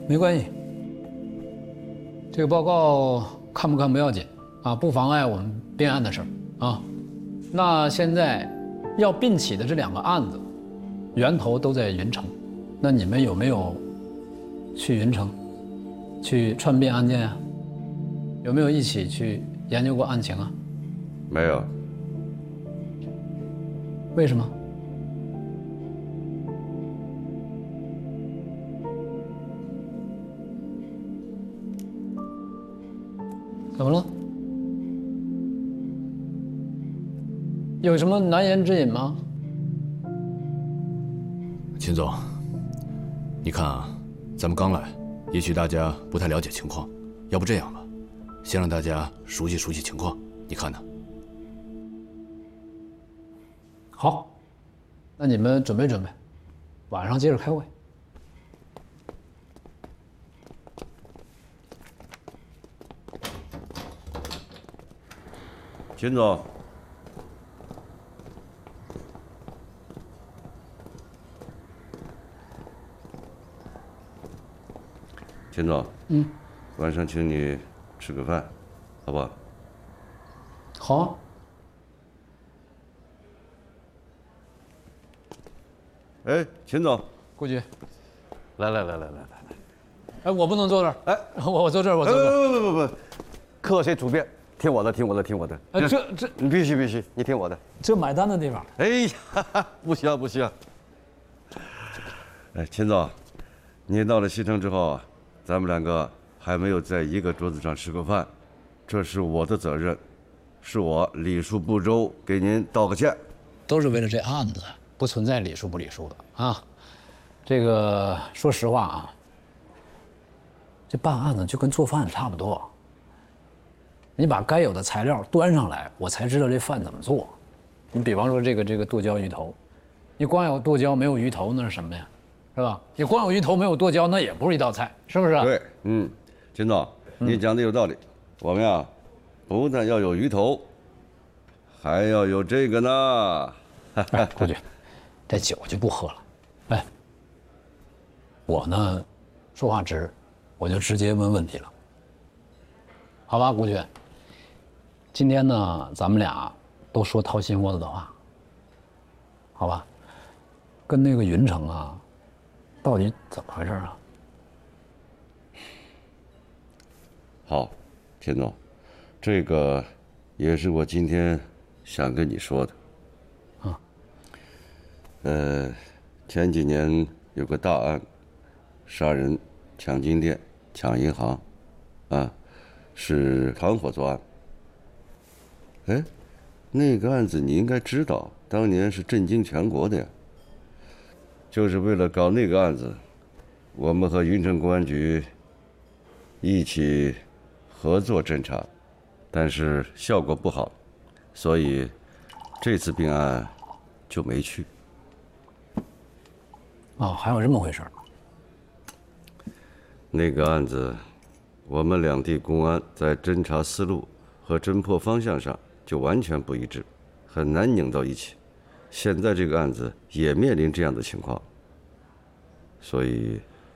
没关系，这个报告看不看不要紧啊，不妨碍我们编案的事儿啊。那现在要并起的这2个案子，源头都在云城，那你们有没有去云城去串并案件啊？有没有一起去研究过案情啊？ 没有。 为什么？怎么了？有什么难言之隐吗？ 秦总，你看啊，咱们刚来，也许大家不太了解情况，要不这样吧，先让大家熟悉熟悉情况，你看呢？ 好，那你们准备准备，晚上接着开会。 秦总，秦总，晚上请你吃个饭，好不好？ 好啊。 哎，秦总， 顾局， 来， 哎，我不能坐这儿， 哎， 我坐这儿，我坐这儿。 不，客气主便，听我的。 这你必须，你听我的。 这买单的地方。 哎呀，不行。 哎，秦总，你到了西城之后啊，咱们2个还没有在一个桌子上吃过饭，这是我的责任，是我礼数不周，给您道个歉。 都是为了这案子，不存在礼数不礼数的啊。这个说实话啊，这办案子就跟做饭差不多。你把该有的材料端上来，我才知道这饭怎么做。你比方说这个剁椒鱼头，你光有剁椒没有鱼头那是什么呀？是吧？你光有鱼头没有剁椒，那也不是一道菜，是不是？ 对，秦总，你讲的有道理。我们呀，不但要有鱼头，还要有这个呢。 哎，顾局，这酒就不喝了。哎，我呢，说话直，我就直接问问题了。好吧，顾局。今天呢，咱们俩都说掏心窝子的话，好吧？跟那个云城啊，到底怎么回事啊？ 好，秦总，这个也是我今天想跟你说的。前几年有个大案，杀人、抢金店、抢银行，是团伙作案。哎，那个案子你应该知道，当年是震惊全国的呀。就是为了搞那个案子，我们和云城公安局一起合作侦查，但是效果不好，所以这次并案就没去。 哦，还有这么回事儿。 那个案子，我们2地公安在侦查思路和侦破方向上就完全不一致，很难拧到一起。现在这个案子也面临这样的情况，所以